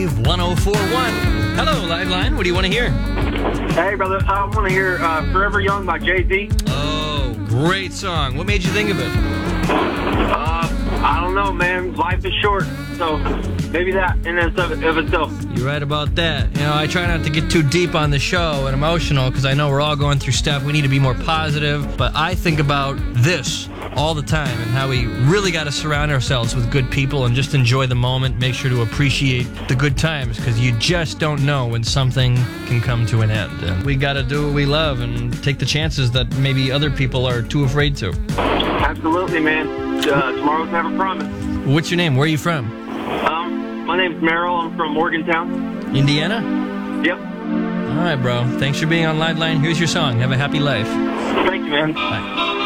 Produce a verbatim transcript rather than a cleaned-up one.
Wave one oh four point one. Hello, Liveline. What do you want to hear? Hey, brother. I want to hear uh, Forever Young by Jay-Z. Oh, great song. What made you think of it? Uh, I don't know, man. Life is short, so maybe that in and of of itself. You're right about that. You know, I try not to get too deep on the show and emotional because I know we're all going through stuff. We need to be more positive. But I think about this all the time and how we really got to surround ourselves with good people and just enjoy the moment. Make sure to appreciate the good times because you just don't know when something can come to an end. And we got to do what we love and take the chances that maybe other people are too afraid to. Absolutely, man. Uh, tomorrow's never promised. What's your name? Where are you from? Um, my name's Merrill. I'm from Morgantown. Indiana? Yep. All right, bro. Thanks for being on Liveline. Here's your song. Have a happy life. Thank you, man. Bye.